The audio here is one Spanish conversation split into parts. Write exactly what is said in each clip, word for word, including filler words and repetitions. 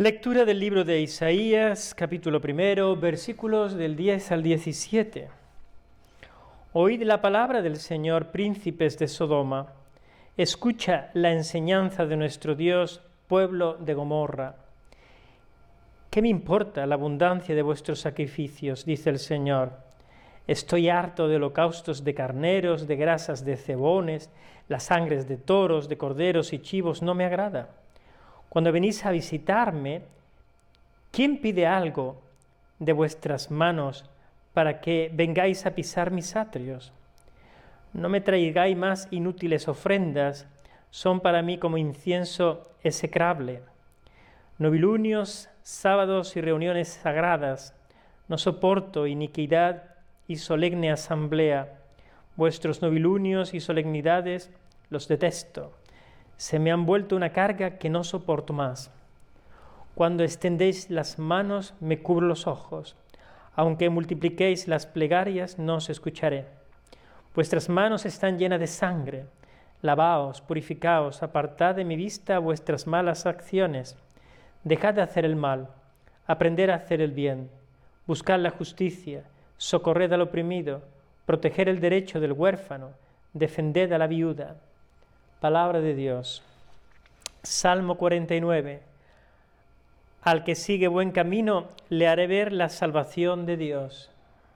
Lectura del libro de Isaías, capítulo primero, versículos del diez al diecisiete. Oíd la palabra del Señor, príncipes de Sodoma. Escucha la enseñanza de nuestro Dios, pueblo de Gomorra. ¿Qué me importa la abundancia de vuestros sacrificios?, dice el Señor. Estoy harto de holocaustos de carneros, de grasas de cebones, las sangres de toros, de corderos y chivos no me agrada. Cuando venís a visitarme, ¿quién pide algo de vuestras manos para que vengáis a pisar mis atrios? No me traigáis más inútiles ofrendas, son para mí como incienso execrable. Novilunios, sábados y reuniones sagradas, no soporto iniquidad y solemne asamblea. Vuestros novilunios y solemnidades los detesto. Se me han vuelto una carga que no soporto más. Cuando extendéis las manos, me cubro los ojos. Aunque multipliquéis las plegarias, no os escucharé. Vuestras manos están llenas de sangre. Lavaos, purificaos, apartad de mi vista vuestras malas acciones. Dejad de hacer el mal, aprended a hacer el bien. Buscad la justicia, socorred al oprimido, proteged el derecho del huérfano, defended a la viuda. Palabra de Dios. Salmo cuarenta y nueve. Al que sigue buen camino, le haré ver la salvación de Dios.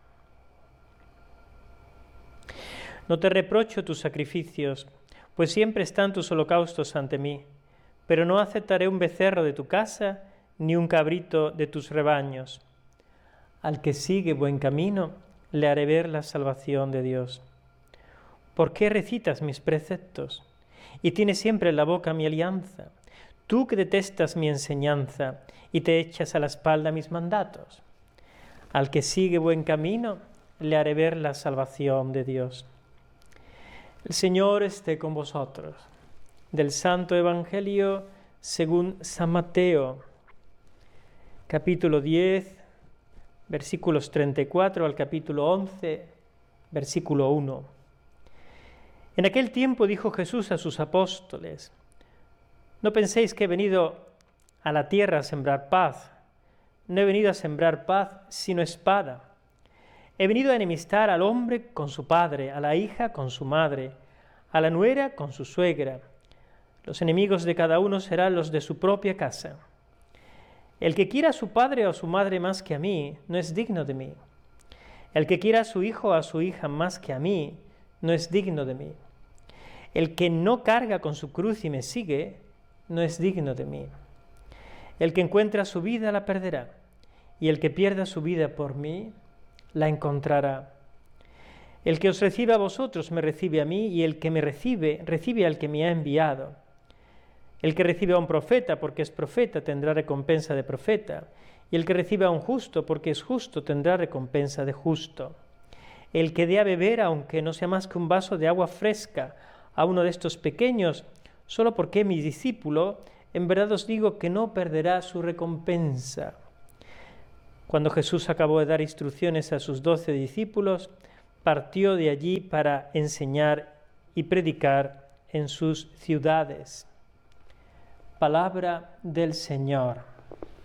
No te reprocho tus sacrificios, pues siempre están tus holocaustos ante mí, pero no aceptaré un becerro de tu casa, ni un cabrito de tus rebaños. Al que sigue buen camino, le haré ver la salvación de Dios. ¿Por qué recitas mis preceptos? Y tienes siempre en la boca mi alianza, tú que detestas mi enseñanza y te echas a la espalda mis mandatos. Al que sigue buen camino, le haré ver la salvación de Dios. El Señor esté con vosotros. Del Santo Evangelio según San Mateo, capítulo diez, versículos treinta y cuatro al capítulo once, versículo uno. En aquel tiempo dijo Jesús a sus apóstoles: No penséis que he venido a la tierra a sembrar paz. No he venido a sembrar paz, sino espada. He venido a enemistar al hombre con su padre, a la hija con su madre, a la nuera con su suegra. Los enemigos de cada uno serán los de su propia casa. El que quiera a su padre o a su madre más que a mí, no es digno de mí. El que quiera a su hijo o a su hija más que a mí, no es digno de mí. El que no carga con su cruz y me sigue, no es digno de mí. El que encuentra su vida la perderá, y el que pierda su vida por mí, la encontrará. El que os recibe a vosotros me recibe a mí, y el que me recibe, recibe al que me ha enviado. El que recibe a un profeta porque es profeta tendrá recompensa de profeta, y el que recibe a un justo porque es justo tendrá recompensa de justo. El que dé a beber, aunque no sea más que un vaso de agua fresca, a uno de estos pequeños, solo porque es mi discípulo, en verdad os digo que no perderá su recompensa. Cuando Jesús acabó de dar instrucciones a sus doce discípulos, partió de allí para enseñar y predicar en sus ciudades. Palabra del Señor.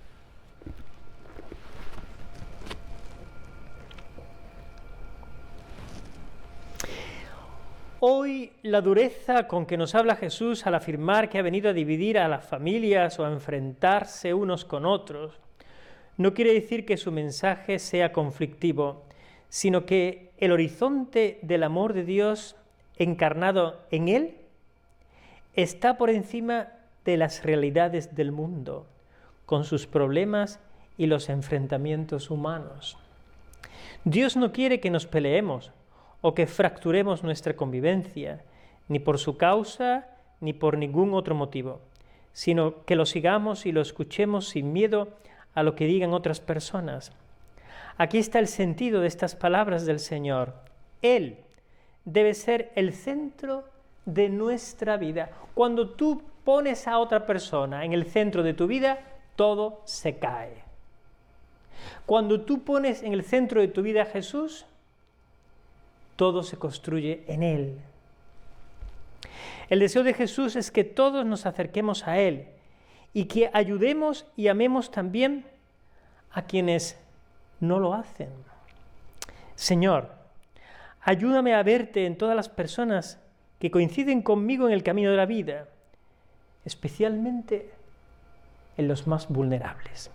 Hoy la dureza con que nos habla Jesús al afirmar que ha venido a dividir a las familias o a enfrentarse unos con otros, no quiere decir que su mensaje sea conflictivo, sino que el horizonte del amor de Dios encarnado en Él está por encima de las realidades del mundo, con sus problemas y los enfrentamientos humanos. Dios no quiere que nos peleemos o que fracturemos nuestra convivencia, ni por su causa, ni por ningún otro motivo, sino que lo sigamos y lo escuchemos sin miedo a lo que digan otras personas. Aquí está el sentido de estas palabras del Señor. Él debe ser el centro de nuestra vida. Cuando tú pones a otra persona en el centro de tu vida, todo se cae. Cuando tú pones en el centro de tu vida a Jesús, todo se construye en Él. El deseo de Jesús es que todos nos acerquemos a Él y que ayudemos y amemos también a quienes no lo hacen. Señor, ayúdame a verte en todas las personas que coinciden conmigo en el camino de la vida, especialmente en los más vulnerables.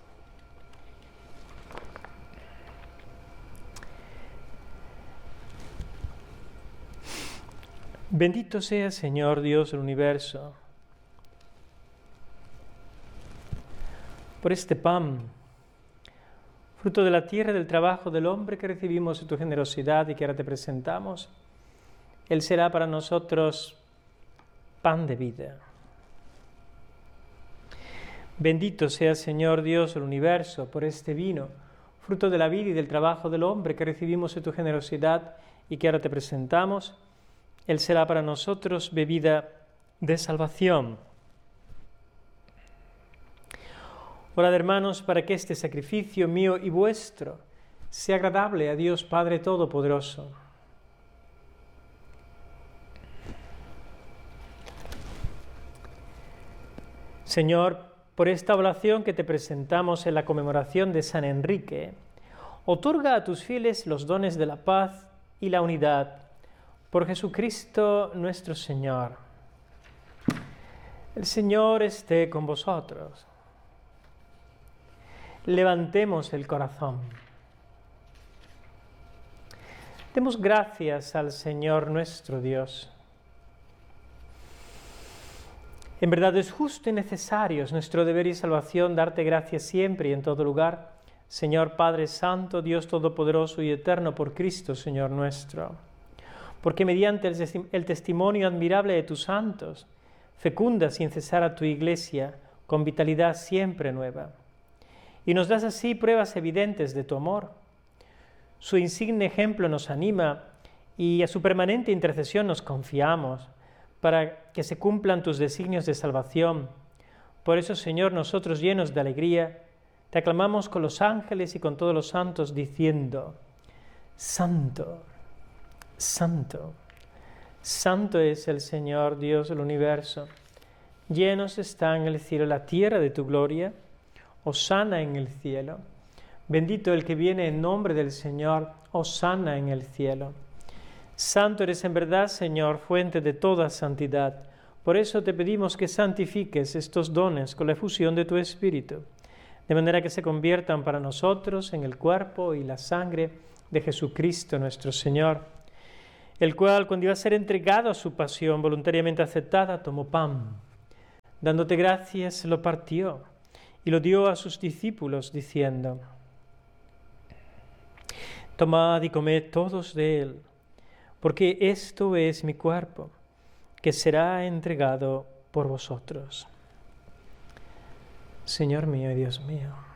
Bendito sea, Señor Dios del universo, por este pan, fruto de la tierra y del trabajo del hombre que recibimos de tu generosidad y que ahora te presentamos. Él será para nosotros pan de vida. Bendito sea, Señor Dios del universo, por este vino, fruto de la vida y del trabajo del hombre que recibimos de tu generosidad y que ahora te presentamos. Él será para nosotros bebida de salvación. Orad, hermanos, para que este sacrificio mío y vuestro sea agradable a Dios Padre Todopoderoso. Señor, por esta oblación que te presentamos en la conmemoración de San Enrique, otorga a tus fieles los dones de la paz y la unidad. Por Jesucristo nuestro Señor. El Señor esté con vosotros. Levantemos el corazón. Demos gracias al Señor nuestro Dios. En verdad es justo y necesario, es nuestro deber y salvación darte gracias siempre y en todo lugar, Señor Padre Santo, Dios Todopoderoso y Eterno, por Cristo, Señor nuestro. Porque mediante el testimonio admirable de tus santos, fecunda sin cesar a tu Iglesia con vitalidad siempre nueva. Y nos das así pruebas evidentes de tu amor. Su insigne ejemplo nos anima y a su permanente intercesión nos confiamos para que se cumplan tus designios de salvación. Por eso, Señor, nosotros llenos de alegría, te aclamamos con los ángeles y con todos los santos, diciendo: Santo, Santo, Santo es el Señor Dios del universo. Llenos está en el cielo la tierra de tu gloria. Hosana en el cielo. Bendito el que viene en nombre del Señor. Hosana en el cielo. Santo eres en verdad, Señor, fuente de toda santidad. Por eso te pedimos que santifiques estos dones con la efusión de tu Espíritu, de manera que se conviertan para nosotros en el cuerpo y la sangre de Jesucristo nuestro Señor, el cual, cuando iba a ser entregado a su pasión voluntariamente aceptada, tomó pan. Dándote gracias, lo partió y lo dio a sus discípulos, diciendo: Tomad y comed todos de él, porque esto es mi cuerpo, que será entregado por vosotros. Señor mío y Dios mío,